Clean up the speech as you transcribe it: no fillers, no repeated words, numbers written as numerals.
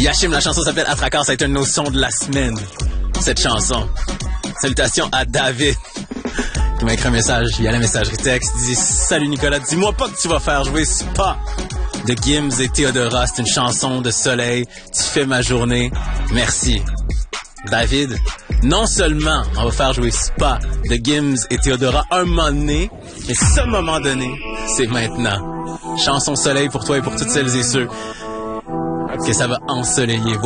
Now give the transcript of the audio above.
Yachim, la chanson s'appelle Attracard, ça a été un de nos sons de la semaine. Cette chanson. Salutations à David qui m'a écrit un message via la messagerie texte. Il dit « Salut Nicolas, dis-moi pas que tu vas faire jouer Spa de Gims et Theodora. C'est une chanson de soleil. Tu fais ma journée. Merci. » David, non seulement on va faire jouer Spa de Gims et Theodora un moment donné, mais ce moment donné, c'est maintenant. Chanson soleil pour toi et pour toutes celles et ceux que ça va ensoleiller.